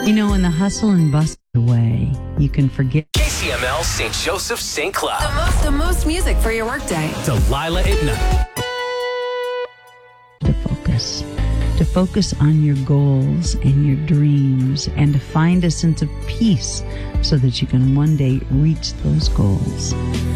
You know, in the hustle and bustle way, you can forget KCML St. Joseph St. Cloud. The most music for your workday. Delilah at night. to focus. To focus on your goals and your dreams and to find a sense of peace so that you can one day reach those goals.